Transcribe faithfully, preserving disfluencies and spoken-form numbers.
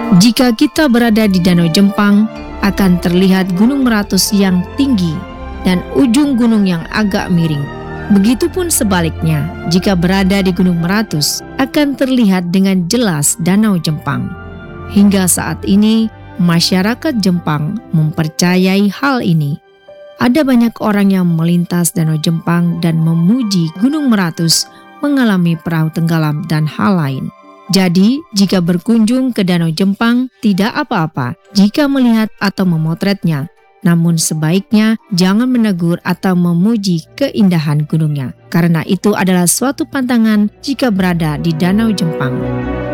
Jika kita berada di Danau Jempang, akan terlihat Gunung Meratus yang tinggi dan ujung gunung yang agak miring. Begitupun sebaliknya, jika berada di Gunung Meratus, akan terlihat dengan jelas Danau Jempang. Hingga saat ini, masyarakat Jempang mempercayai hal ini. Ada banyak orang yang melintas Danau Jempang dan memuji Gunung Meratus mengalami perahu tenggelam dan hal lain. Jadi, jika berkunjung ke Danau Jempang, tidak apa-apa jika melihat atau memotretnya. Namun sebaiknya jangan menegur atau memuji keindahan gunungnya, karena itu adalah suatu pantangan jika berada di Danau Jempang.